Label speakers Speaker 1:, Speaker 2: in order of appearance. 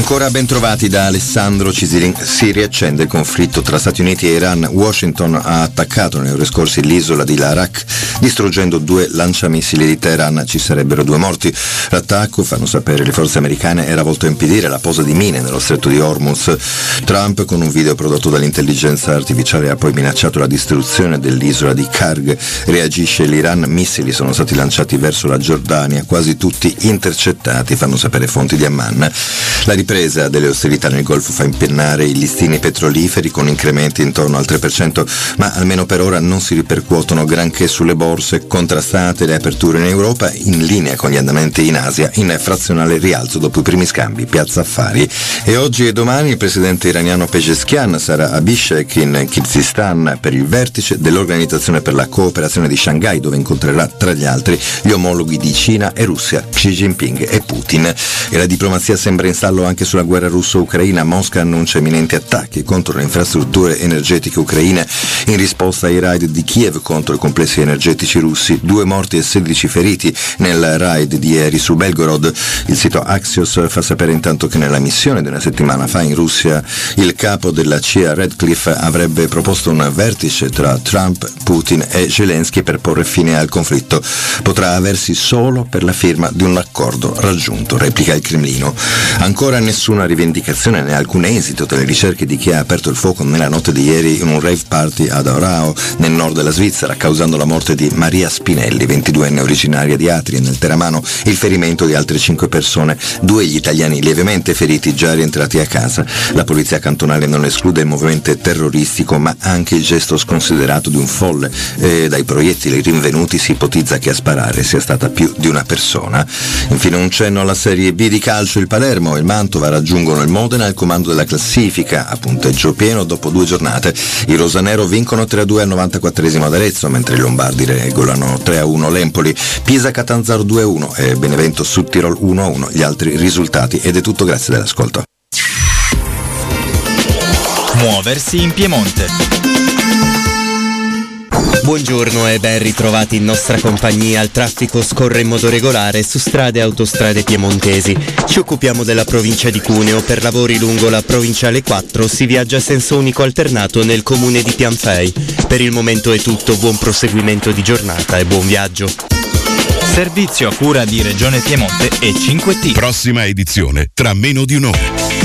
Speaker 1: Ancora ben trovati da Alessandro Cisilin. Si riaccende il conflitto tra Stati Uniti e Iran. Washington ha attaccato nei ore scorsi l'isola di Larak, distruggendo 2 lanciamissili di Teheran. Ci sarebbero 2 morti. L'attacco, fanno sapere le forze americane, era volto a impedire la posa di mine nello stretto di Hormuz. Trump, con un video prodotto dall'intelligenza artificiale, ha poi minacciato la distruzione dell'isola di Karg. Reagisce l'Iran. Missili sono stati lanciati verso la Giordania, quasi tutti intercettati, fanno sapere fonti di Amman. La ripresa delle ostilità nel Golfo fa impennare i listini petroliferi con incrementi intorno al 3%, ma almeno per ora non si ripercuotono granché sulle borse. Contrastate le aperture in Europa, in linea con gli andamenti in Asia, in frazionale rialzo dopo i primi scambi. Piazza Affari. E oggi e domani il presidente iraniano Pezeshkian sarà a Bishkek in Kirghizistan per il vertice dell'Organizzazione per la cooperazione di Shanghai, dove incontrerà tra gli altri gli omologhi di Cina e Russia, Xi Jinping e Putin. E la diplomazia sembra in stallo anche sulla guerra russo-ucraina. Mosca annuncia imminenti attacchi contro le infrastrutture energetiche ucraine in risposta ai raid di Kiev contro i complessi energetici russi. 2 morti e 16 feriti nel raid di ieri su Belgorod. Il sito Axios fa sapere intanto che nella missione di una settimana fa in Russia il capo della CIA Radcliffe avrebbe proposto un vertice tra Trump, Putin e Zelensky per porre fine al conflitto. Potrà aversi solo per la firma di un accordo raggiunto, replica il Cremlino. Ancora nessuna rivendicazione né alcun esito delle ricerche di chi ha aperto il fuoco nella notte di ieri in un rave party ad Aarau, nel nord della Svizzera, causando la morte di Maria Spinelli, 22enne originaria di Atri, nel Teramano, e il ferimento di altre 5 persone, 2 gli italiani lievemente feriti già rientrati a casa. La polizia cantonale non esclude il movimento terroristico, ma anche il gesto sconsiderato di un folle. Dai proiettili rinvenuti si ipotizza che a sparare sia stata più di una persona. Infine un cenno alla Serie B di calcio. Il Palermo e il Mantova raggiungono il Modena al comando della classifica a punteggio pieno dopo 2 giornate. I rosanero vincono 3-2 al 94esimo ad Arezzo, mentre i lombardi regolano 3-1 l'Empoli. Pisa Catanzaro 2-1 e Benevento Südtirol 1-1 gli altri risultati. Ed è tutto, grazie dell'ascolto.
Speaker 2: Muoversi in Piemonte.
Speaker 3: Buongiorno e ben ritrovati in nostra compagnia. Il traffico scorre in modo regolare su strade e autostrade piemontesi. Ci occupiamo della provincia di Cuneo. Per lavori lungo la provinciale 4 si viaggia a senso unico alternato nel comune di Pianfei. Per il momento è tutto, buon proseguimento di giornata e buon viaggio.
Speaker 2: Servizio a cura di Regione Piemonte e 5T.
Speaker 4: Prossima edizione tra meno di un'ora.